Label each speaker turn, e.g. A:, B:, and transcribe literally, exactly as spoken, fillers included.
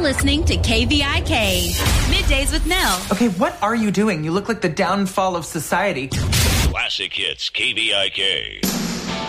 A: listening to K V I K. Middays with Nell.
B: Okay, what are you doing? You look like the downfall of society.
C: Classic Hits K V I K.